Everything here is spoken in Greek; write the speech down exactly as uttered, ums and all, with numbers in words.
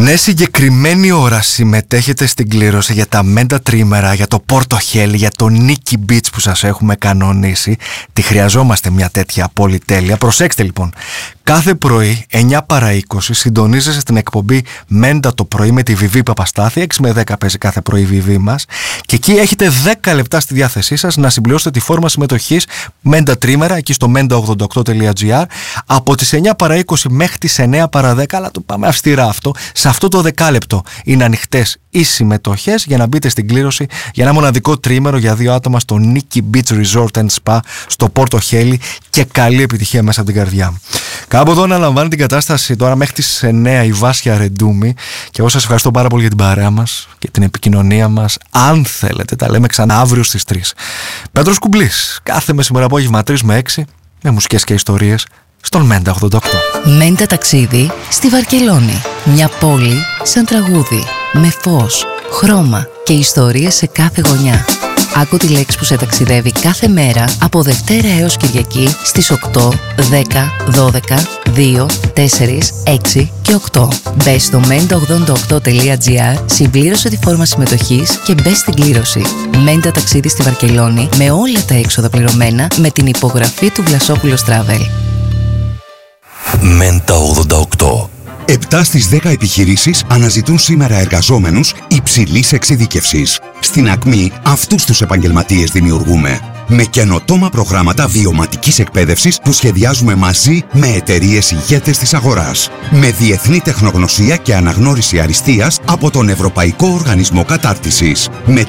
Ναι, συγκεκριμένη ώρα συμμετέχετε στην κλήρωση για τα Menta τρίμερα, για το Porto Heli, για το Nikki Beach που σας έχουμε κανονίσει. Τη χρειαζόμαστε μια τέτοια πολυτέλεια. Προσέξτε λοιπόν, κάθε πρωί εννιά παρά είκοσι συντονίζεσαι στην εκπομπή Menta το πρωί με τη Βιβί Παπαστάθη. έξι με δέκα παίζει κάθε πρωί η Βιβί μας. Και εκεί έχετε δέκα λεπτά στη διάθεσή σας να συμπληρώσετε τη φόρμα συμμετοχής Menta τρίμερα εκεί στο menta ογδόντα οκτώ τελεία τζι άρ από τις εννιά παρά είκοσι μέχρι τις εννιά παρά δέκα. Αλλά το πάμε αυστηρά αυτό. Σε αυτό το δεκάλεπτο είναι ανοιχτές οι συμμετοχές για να μπείτε στην κλήρωση για ένα μοναδικό τρίμερο για δύο άτομα στο Nikki Beach Resort and Spa στο Porto Heli και καλή επιτυχία μέσα από την καρδιά μου. Κάπου εδώ αναλαμβάνει την κατάσταση τώρα μέχρι τις εννιά η Βάσια Ρεντούμη και εγώ σας ευχαριστώ πάρα πολύ για την παρέα μας και την επικοινωνία μας. Αν θέλετε τα λέμε ξανά αύριο στις τρεις. Πέτρος Κουμπλής, κάθε μεσημερά απόγευμα τρεις με έξι με μουσικές και ιστορίες στον Menta ογδόντα οκτώ. Menta ταξίδι στη Βαρκελόνη. Μια πόλη σαν τραγούδι, με φως, χρώμα και ιστορίες σε κάθε γωνιά. Άκου τη λέξη που σε ταξιδεύει κάθε μέρα από Δευτέρα έως Κυριακή στις οκτώ, δέκα, δώδεκα, δύο, τέσσερα, έξι και οκτώ. Μπες στο menta ογδόντα οκτώ τελεία τζι άρ, συμπλήρωσε τη φόρμα συμμετοχής και μπες στην κλήρωση. Menta ταξίδι στη Βαρκελόνη με όλα τα έξοδα πληρωμένα με την υπογραφή του Βλασόπουλος Travel. Menta ογδόντα οκτώ. επτά στις δέκα επιχειρήσεις αναζητούν σήμερα εργαζόμενους υψηλής εξειδίκευσης. Στην Ακμή αυτούς τους επαγγελματίες δημιουργούμε. Με καινοτόμα προγράμματα βιωματικής εκπαίδευσης που σχεδιάζουμε μαζί με εταιρείες ηγέτες της αγοράς. Με διεθνή τεχνογνωσία και αναγνώριση αριστείας από τον Ευρωπαϊκό Οργανισμό Κατάρτισης. Με